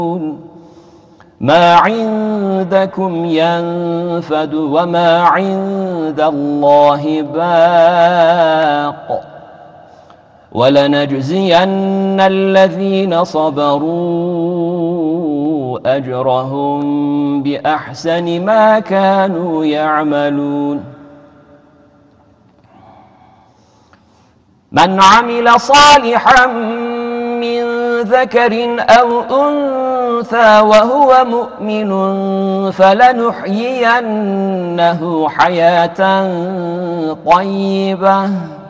ما عندكم ينفد وما عند الله باق ولنجزين الذين صبروا أجرهم بأحسن ما كانوا يعملون من عمل صالحا من ذكر أو أنثى وهو مؤمن فلنحيينه حياة طيبة